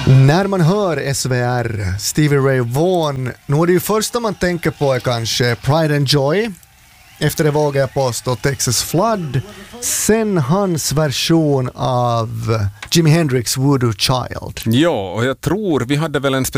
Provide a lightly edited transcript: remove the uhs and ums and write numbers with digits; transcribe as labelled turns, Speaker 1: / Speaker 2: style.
Speaker 1: När man hör SVR, Stevie Ray Vaughan, nu är det ju första man tänker på är kanske Pride and Joy. Efter det vågar jag påstå Texas Flood. Sen hans version av Jimi Hendrix Voodoo Child.
Speaker 2: Ja, och jag tror vi hade väl en